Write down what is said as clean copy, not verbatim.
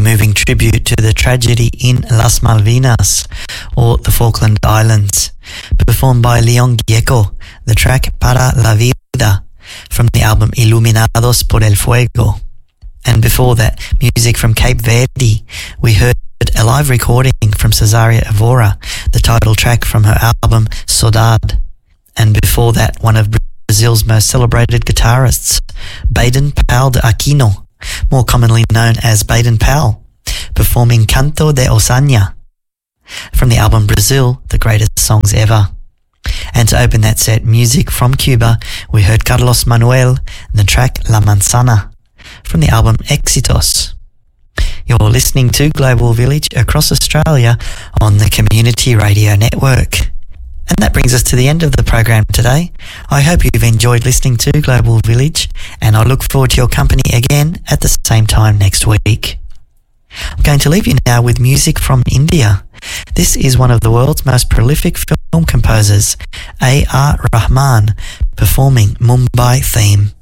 moving tribute to the tragedy in Las Malvinas, or the Falkland Islands, performed by Leon Gieco, the track Para la Vida, from the album Iluminados por el Fuego. And before that, music from Cape Verde. We heard a live recording from Cesaria Evora, the title track from her album Saudade. And before that, one of Brazil's most celebrated guitarists, Baden Powell de Aquino, more commonly known as Baden Powell, performing Canto de Osaña from the album Brazil, the Greatest Songs Ever. And to open that set, music from Cuba, we heard Carlos Manuel and the track La Manzana from the album Éxitos. You're listening to Global Village across Australia on the Community Radio Network. And that brings us to the end of the program today. I hope you've enjoyed listening to Global Village, and I look forward to your company again at the same time next week. I'm going to leave you now with music from India. This is one of the world's most prolific film composers, A.R. Rahman, performing Mumbai Theme.